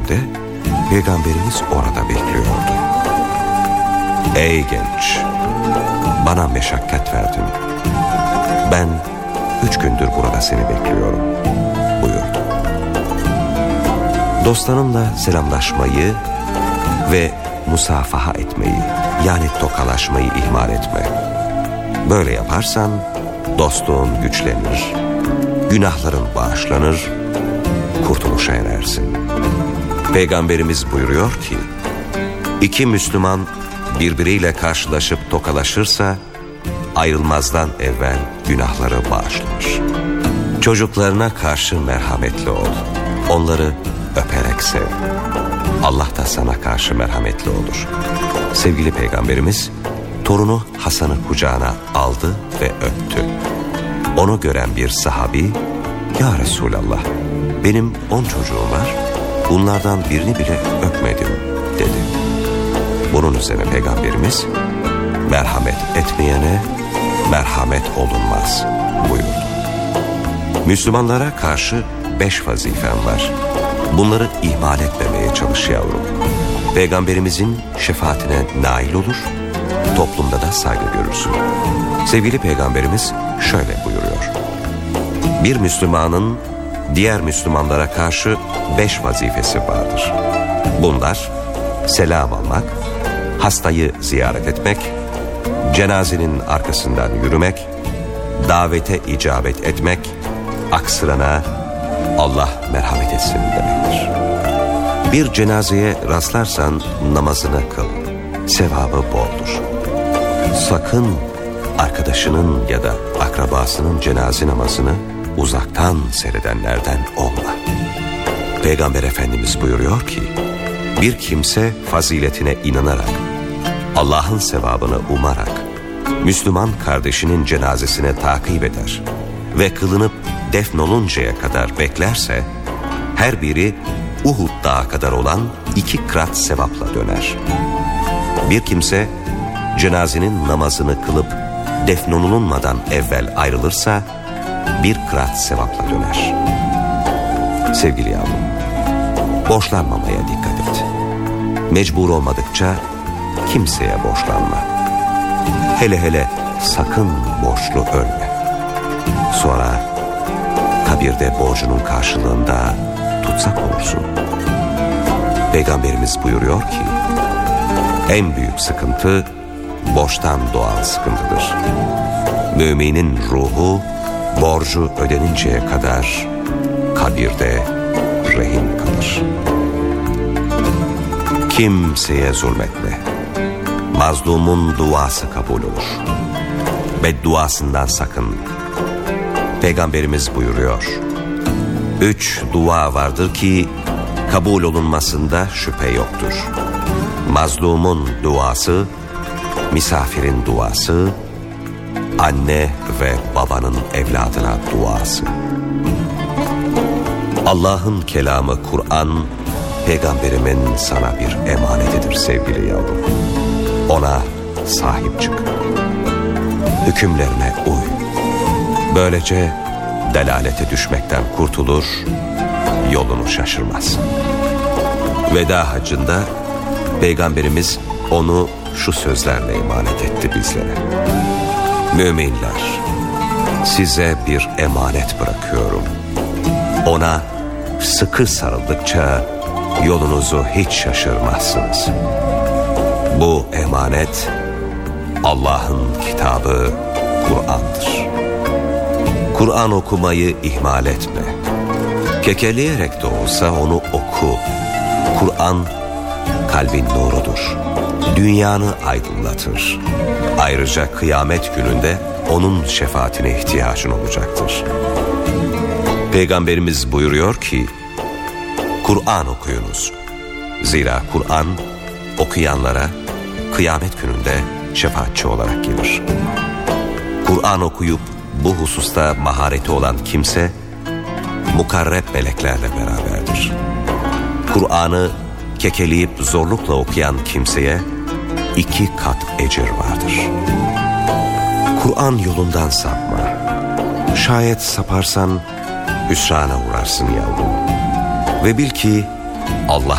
geldiğinde Peygamberimiz orada bekliyordu. Ey genç, bana meşakkat verdin. Ben 3 gündür burada seni bekliyorum buyurdu. Dostlarınla selamlaşmayı ve musafaha etmeyi, yani tokalaşmayı ihmal etme. Böyle yaparsan dostluğun güçlenir, günahların bağışlanır, kurtuluşa erersin. Peygamberimiz buyuruyor ki, 2 Müslüman birbiriyle karşılaşıp tokalaşırsa ayrılmazdan evvel günahları bağışlanır. Çocuklarına karşı merhametli ol. Onları öperek sev. Allah da sana karşı merhametli olur. Sevgili Peygamberimiz torunu Hasan'ı kucağına aldı ve öptü. Onu gören bir sahabi, "Ya Resulallah, benim 10 çocuğum var, bunlardan birini bile öpmedim," dedi. Bunun üzerine Peygamberimiz, "Merhamet etmeyene merhamet olunmaz," buyurdu. Müslümanlara karşı 5 vazifen var. Bunları ihmal etmemeye çalış yavrum. Peygamberimizin şefaatine nail olur, toplumda da saygı görürsün. Sevgili Peygamberimiz şöyle buyuruyor: bir Müslümanın diğer Müslümanlara karşı 5 vazifesi vardır. Bunlar selam almak, hastayı ziyaret etmek, cenazenin arkasından yürümek, davete icabet etmek, aksırana Allah merhamet etsin demektir. Bir cenazeye rastlarsan namazını kıl, sevabı boldur. Sakın arkadaşının ya da akrabasının cenaze namazını uzaktan seyredenlerden olma. Peygamber Efendimiz buyuruyor ki, bir kimse faziletine inanarak, Allah'ın sevabını umarak, Müslüman kardeşinin cenazesine takip eder ve kılınıp defnoluncaya kadar beklerse, her biri Uhud dağı kadar olan 2 krat sevapla döner. Bir kimse cenazenin namazını kılıp defnolunmadan evvel ayrılırsa 1 krat sevapla döner. Sevgili yavrum, borçlanmamaya dikkat et. Mecbur olmadıkça kimseye borçlanma. Hele hele sakın borçlu ölme. Sonra kabirde borcunun karşılığında tutsak olursun. Peygamberimiz buyuruyor ki, en büyük sıkıntı borçtan doğan sıkıntıdır. Müminin ruhu borcu ödeninceye kadar kabirde rehin kalır. Kimseye zulmetme. Mazlumun duası kabul olur. Bedduasından sakın. Peygamberimiz buyuruyor: 3 dua vardır ki kabul olunmasında şüphe yoktur. Mazlumun duası, misafirin duası, anne ve babanın evladına duası. Allah'ın kelamı Kur'an, Peygamberimin sana bir emanetidir sevgili yavrum. Ona sahip çık. Hükümlerine uy. Böylece delalete düşmekten kurtulur, yolunu şaşırmazsın. Veda hacında Peygamberimiz onu şu sözlerle emanet etti bizlere: müminler, size bir emanet bırakıyorum. Ona sıkı sarıldıkça yolunuzu hiç şaşırmazsınız. Bu emanet Allah'ın kitabı Kur'an'dır. Kur'an okumayı ihmal etme. Kekeleyerek de olsa onu oku. Kur'an kalbin nurudur. Dünyanı aydınlatır. Ayrıca kıyamet gününde onun şefaatine ihtiyacın olacaktır. Peygamberimiz buyuruyor ki, Kur'an okuyunuz. Zira Kur'an okuyanlara kıyamet gününde şefaatçi olarak gelir. Kur'an okuyup bu hususta mahareti olan kimse mukarreb meleklerle beraberdir. Kur'an'ı kekeleyip zorlukla okuyan kimseye 2 kat ecir vardır. Kur'an yolundan sapma. Şayet saparsan hüsrana uğrarsın yavrum. Ve bil ki Allah